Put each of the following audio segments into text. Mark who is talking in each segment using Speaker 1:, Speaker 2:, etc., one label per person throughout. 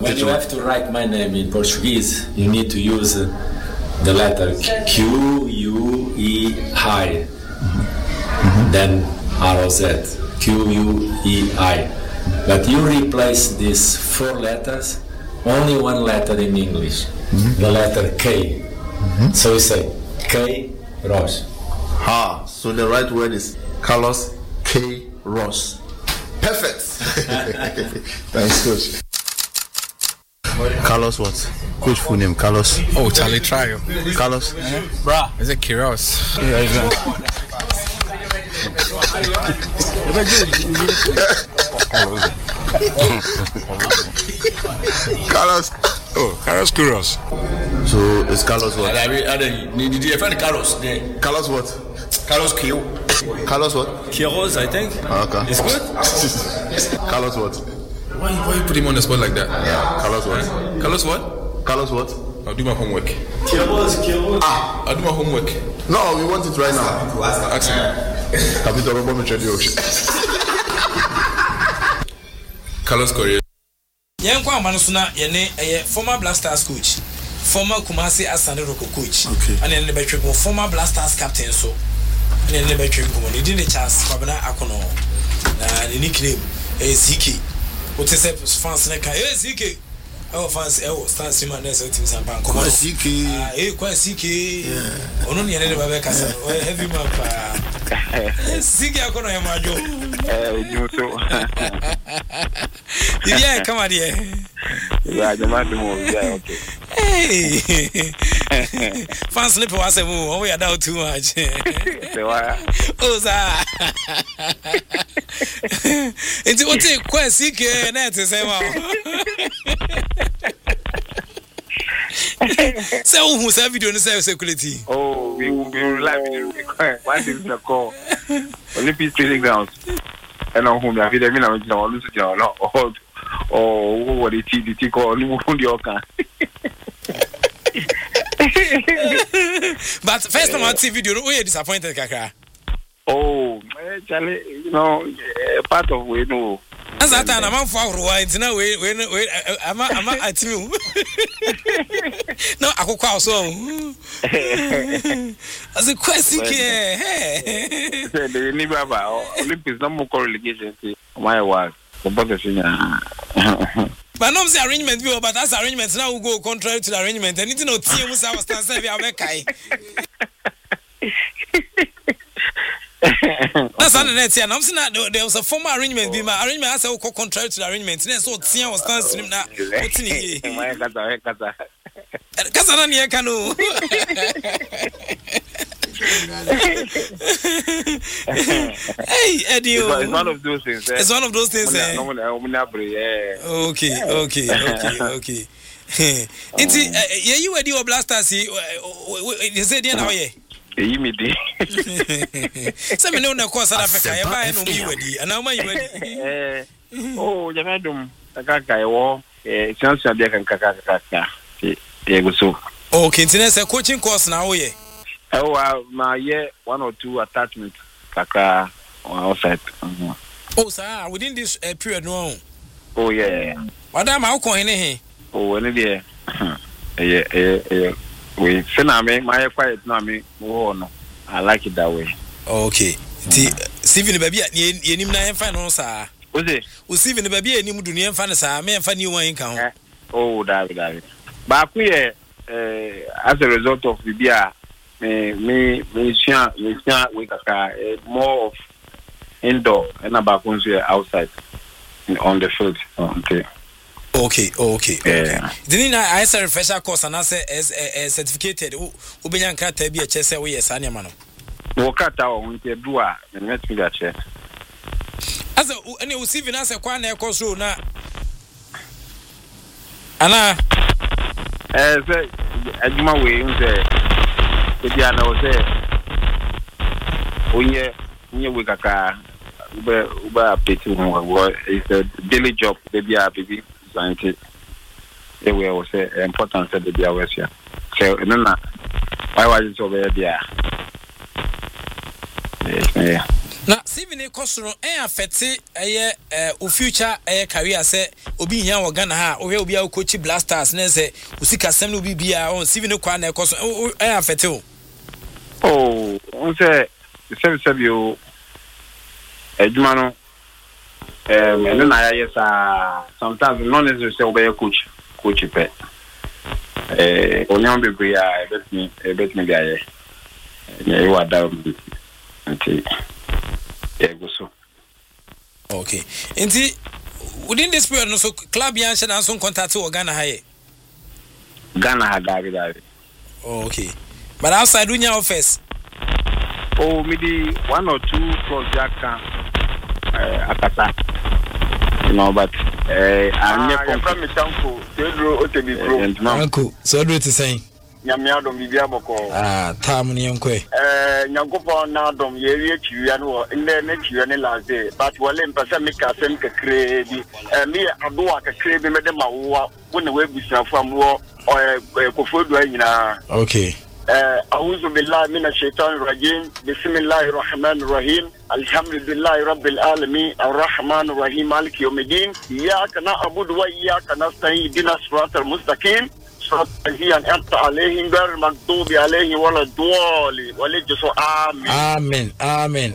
Speaker 1: when you have to write my name in Portuguese, you need to use the letter Q, U, E, I. Then R, O, Z. Q, U, E, I. But you replace these 4 letters, only one letter in English, the letter K. So you say K, Ross.
Speaker 2: So the right word is Carlos K. Ross. Perfect. Thanks, Coach. Carlos what? Coach full name, Carlos.
Speaker 3: Oh, Charlie Trio.
Speaker 2: Carlos?
Speaker 3: Bruh. Is it Kiros? Yeah,
Speaker 2: Carlos.
Speaker 3: Oh, Carlos Kiros.
Speaker 2: So it's Carlos what?
Speaker 4: Did you find Carlos?
Speaker 2: Carlos what?
Speaker 4: Carlos Kio.
Speaker 2: Carlos what?
Speaker 4: Kiros, I think.
Speaker 2: Okay.
Speaker 4: It's good.
Speaker 2: Carlos what?
Speaker 3: Why you put him on the spot like that?
Speaker 2: Yeah. Carlos what?
Speaker 3: Carlos what?
Speaker 2: Carlos what?
Speaker 3: I'll do my homework.
Speaker 4: Kiros.
Speaker 3: I'll do my homework.
Speaker 2: No, we want it right now.
Speaker 3: Ask him. Carlos Correa.
Speaker 5: Yankwa Manusuna, yene former Blasters coach, former Kumasi Asante Roko coach, and then the former Blasters captain. So, and then the veteran woman, he didn't chance Fabana Akono, the nickname CK. What is it? Fans Neka, CK. Our fans, stand Simon Nessa Tim Sampan.
Speaker 2: CK.
Speaker 5: Quite CK. Only another Babacas, heavy man. CK Akono Yamajo. Yeah, come on here.
Speaker 6: Yeah, the man yeah, okay.
Speaker 5: Hey, fans slip was a move. We are down too much. Oh, sir. Into what take quite sick and that's the same. So, who's have video on the security?
Speaker 6: Oh, we will be live in the what is the call? Olympic training grounds. And on whom I feel I mean, oh, what it is called New
Speaker 5: But first time I see video, we are disappointed, Kaka.
Speaker 6: Oh, Charlie, you know, part of we know.
Speaker 5: As that time, I'm for white. Now, wait, I'm at you. No, I could call so. As a question, hey,
Speaker 6: the Nibaba Olympics no more correlation. My wife, the brother.
Speaker 5: But no arrangement, but that's arrangements now will go contrary to the arrangement. And it's no team who's our stand serving our Mekai. That's on the net here. I'm saying that there was a former arrangement. My arrangement has to go contrary to the arrangement. So Tia was standing now. What's in here? Kazana near Kano. Hey, Eddie.
Speaker 6: It's one of those things.
Speaker 5: It's one of those things. Okay. It's you Eddie or Blasters. You said you know,
Speaker 6: immediately.
Speaker 5: Some know the course South Africa. You buy no you ready, and now you ready.
Speaker 6: Oh, you made them. Kaka, war. Chance to be a kaka. So.
Speaker 5: Okay, it's a coaching course now. Yeah.
Speaker 6: Oh, my year 1 or 2 attachments. Kaka outside.
Speaker 5: Oh, sir, within this period, no.
Speaker 6: Oh, yeah.
Speaker 5: Madam, how can you?
Speaker 6: Oh, any day. Yeah. We say my quiet now me. Oh no, I like it that way.
Speaker 5: Okay. Steven baby, you need na find no sir.
Speaker 6: What's it?
Speaker 5: Steven baby, you need to do find sir. Me find you one count.
Speaker 6: Oh, David. But we as a result of the beer, me we more of indoor and about outside on the field. Okay. Didn't I say refresher course and I say as certificated Ubenyan Kata be a chess away as Anyamano? Wokata on the Dua and let me that check.
Speaker 5: As any receiving us a quine course road now. Anna
Speaker 6: as a Juma way, the Diana was there. When we got Uber updating it's a daily job, baby, baby. Science, they will say important that they are with you. So, no, why was it over there?
Speaker 5: na Steven Ekosoro affecte future career say obi hia wo Ghana ha wo obi a coach Blasters na say usika sem no bibia on Steven Ekwa na Ekosoro affecte o
Speaker 6: on say you adwuma no and na yes sometimes not necessarily say obey coach pe onyan bebre a bet me guy you are down until
Speaker 5: okay. Inti within this period, no so club yan should have some contact to Ghana high.
Speaker 6: Ghana had David.
Speaker 5: Okay. But outside doing your office.
Speaker 6: Oh, maybe 1 or 2 projects Akata. You know, but I'm from Misanko, Pedro Otebi
Speaker 5: Uncle, so do it the same.
Speaker 6: Nyamiadom bibiaboko
Speaker 5: tam ni enkwe
Speaker 6: nyagopo na dom ye chiwa no inde na chiwa ne last day but wale mpasa meka sem kakre bi me adoa kakre bi me de mawo wona we busafo amwo kofodu anyina
Speaker 5: okay
Speaker 6: a'udhu billahi minash shaitanir rajim bismillahir rahmanir rahim alhamdulillahi rabbil alamin arrahmanir rahim maliki yawmiddin iyyaka na'budu wa iyyaka nasta'in ihdinas siratal mustaqim هي أن أنت عليهم غير المغضوب عليهم ولا الضالين ولجسوا آمين
Speaker 5: آمين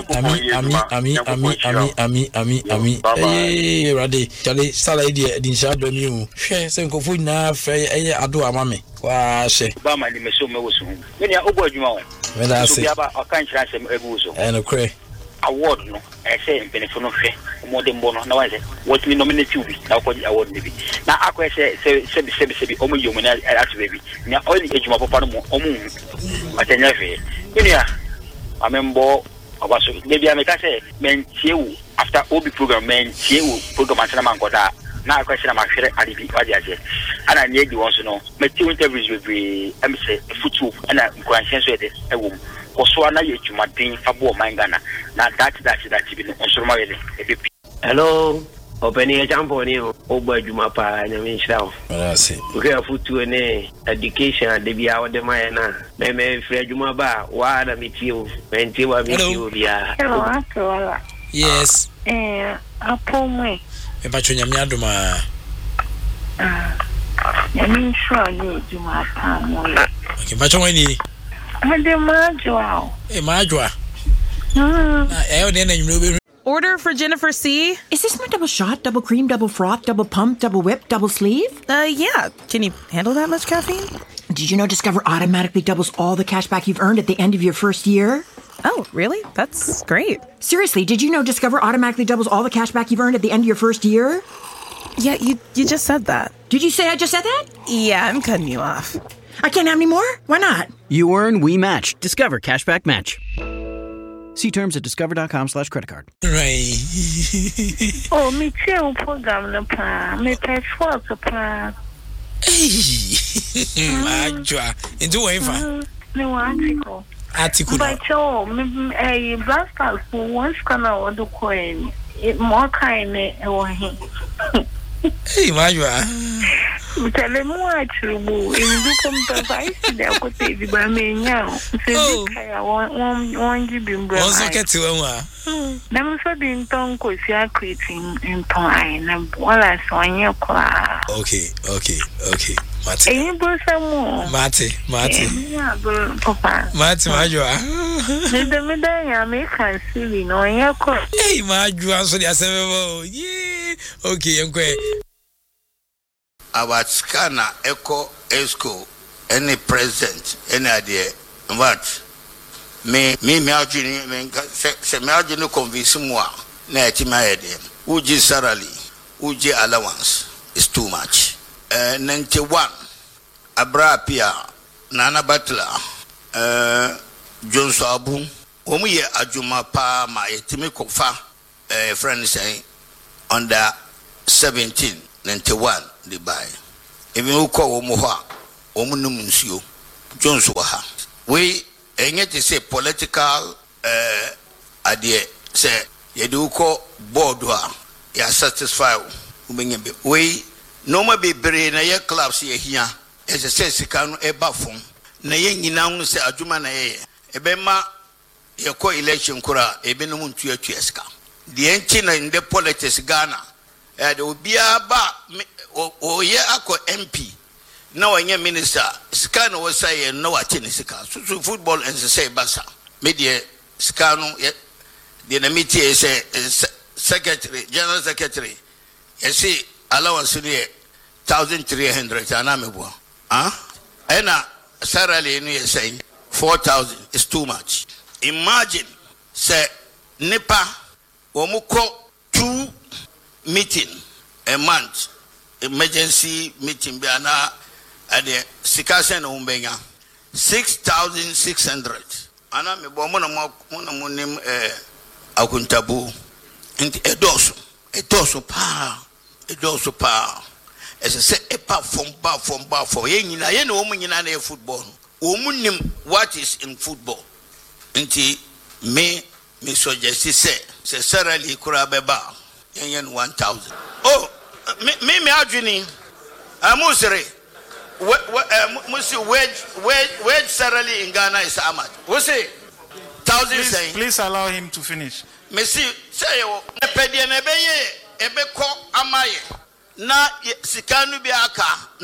Speaker 5: eh ready chale sala idea din sha do mi o hwe se nkofo na fe ado amame wa she
Speaker 7: ba ma ni meso me woso me ni obo adwuma o
Speaker 5: me da se
Speaker 7: so bia ba okan kira se egu woso
Speaker 5: no kre
Speaker 7: award no say benefit no hwe mo de mbo no na wa say what me nominate you bi na ko award ni bi na akwa say omo yomo na atu bi na all ejuma papa no omo atenya hwe ni ya amembo abaso de bia me ka say mentie wu after obi program mentie wu program atena man koda na akwa say na ma hwere adibi wadi ase ana nie di won so no mentie interviews we am say futu ana nkwanhye so ede ewo koso na ye twumaden abo mangana na that bi no onsoroma wele ebi
Speaker 8: hello openi e champo ni ogba adwuma pa na me nshira o
Speaker 5: merci
Speaker 8: okay afutu ne education de bia wo de mai na me free adwuma ba wa na mitio mentie wa mitio bia
Speaker 9: hello
Speaker 5: yes
Speaker 9: apomwe
Speaker 5: e ba chonya mi aduma
Speaker 9: ya mi nshira ni adwuma pa mo
Speaker 5: okay ba chonwa ni
Speaker 10: Order for Jennifer C.
Speaker 11: Is this my double shot, double cream, double froth, double pump, double whip, double sleeve?
Speaker 10: Yeah. Can you handle that much caffeine?
Speaker 11: Did you know Discover automatically doubles all the cash back you've earned at the end of your first year?
Speaker 10: Oh, really? That's great.
Speaker 11: Seriously, did you know Discover automatically doubles all the cash back you've earned at the end of your first year?
Speaker 10: Yeah, you just said that.
Speaker 11: Did you say I just said that?
Speaker 10: Yeah, I'm cutting you off.
Speaker 11: I can't have any more? Why not?
Speaker 12: You earn, we match. Discover Cashback Match. See terms at discover.com/creditcard.
Speaker 5: Right.
Speaker 9: Oh, me too, program no pa. Me pay for the pa.
Speaker 5: Majwa. Into what fa?
Speaker 9: No article. But me Blasters for once kana odo coin. It more kind him.
Speaker 5: Hey, Majwa.
Speaker 9: Tell him what you do. If you come to advice, they'll go take the bammy now. I want you be brought.
Speaker 5: Also, get to
Speaker 9: Them so didn't tongue because you are creating in time. And while I saw your class.
Speaker 5: Okay. Mate. Mate.
Speaker 9: Papa.
Speaker 5: Mate, Majwa.
Speaker 9: The middle, I make her silly, no, your class.
Speaker 5: Hey, Majwa, so the assembly. Yeah. Okay, I'm great.
Speaker 13: About scanner, echo, esco, any present, any idea. But me, no convince moi. Na my head. Uji salary, uji allowance is too much. 91. Abra Pia, Nana Butler, John Sabu, Omuye Ajuma Pa, my Timiko Fa, friend saying, under 17, 91. The buy. If you call Omoha, Omunumusio, Jones Waha. We ain't to say political idea. Say, you do call Bordua, you are satisfied. We no more be buried in a clubs here. As a says, you can a buffon. Nayin now say a Jumana, a bema yɛkɔ election kora ebinom ntuatua sika deɛ nti na in the politics Ghana de obia ba oyɛ akɔ MP na wanyɛ minister sika no wɔsɛ no wate ne sika so football and say basa media sika no de na metie sɛ secretary general secretary yɛsi allowance no yɛ 1,300 anamebo ɛna salary no yɛ sɛ 4,000 is too much. Imagine say nipa womuko 2 meeting a month, emergency meeting be ana ade sikase na umbenya 6,600 ana me bo mo na nim akuntabu nti edoso pa ese se epa from ye nyina ye na wo nyina na football nim what is in football nti me suggest say salary kura beba yen 1,000 me adwini amusere musi wage salary in Ghana is how much we say 1,000 saying
Speaker 14: please allow him to finish
Speaker 13: me see say yo pedie na beye ebeko amaye na sikanu bi aka